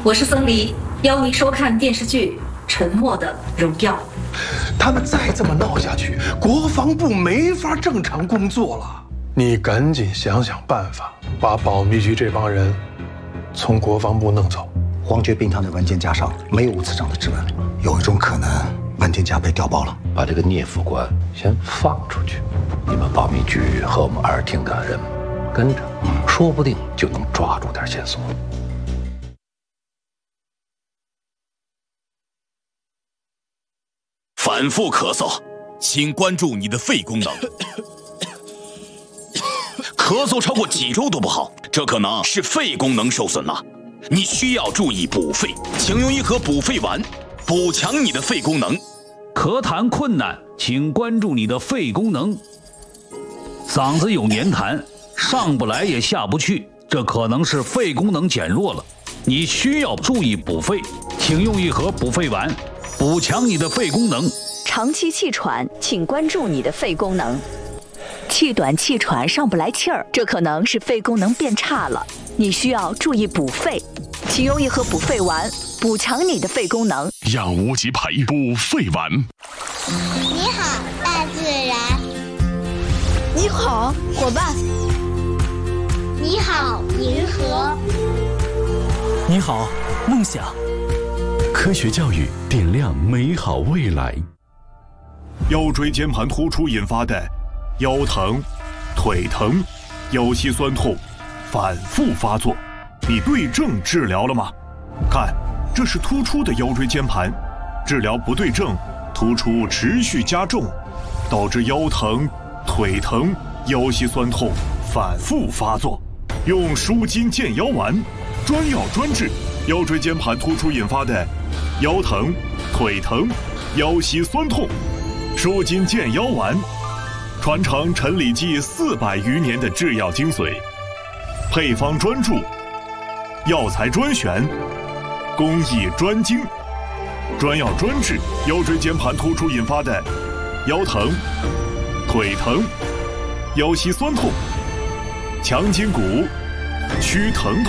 我是僧离，邀您收看电视剧《沉默的荣耀》。 他们再这么闹下去，国防部没法正常工作了。你赶紧想想办法，把保密局这帮人从国防部弄走。 黄觉病堂的文件夹上没有吴次长的指纹，有一种可能，文件夹被调包了。 把这个聂副官先放出去，你们保密局和我们二厅的人跟着，说不定就能抓住点线索。 反复咳嗽，请关注你的肺功能。咳嗽超过几周都不好，这可能是肺功能受损了。你需要注意补肺，请用一盒补肺丸，补强你的肺功能。 咳痰困难，请关注你的肺功能。嗓子有黏痰，上不来也下不去，这可能是肺功能减弱了。你需要注意补肺，请用一盒补肺丸，补强你的肺功能。 长期气喘，请关注你的肺功能。气短气喘，上不来气儿，这可能是肺功能变差了。你需要注意补肺，请用一盒补肺丸，补强你的肺功能。 养无极牌补肺丸。 你好，大自然。 你好，伙伴。 你好，银河。 你好，梦想。 科学教育点亮美好未来。 腰椎间盘突出引发的腰疼、腿疼、腰膝酸痛反复发作，你对症治疗了吗？看，这是突出的腰椎间盘，治疗不对症，突出持续加重，导致腰疼、腿疼、腰膝酸痛反复发作。用舒筋健腰丸，专药专治腰椎间盘突出引发的腰疼、腿疼、腰膝酸痛。舒筋健腰丸，传承陈李济400余年的制药精髓，配方专注，药材专选，工艺专精，专药专治腰椎间盘突出引发的腰疼、腿疼、腰膝酸痛，强筋骨，祛疼痛。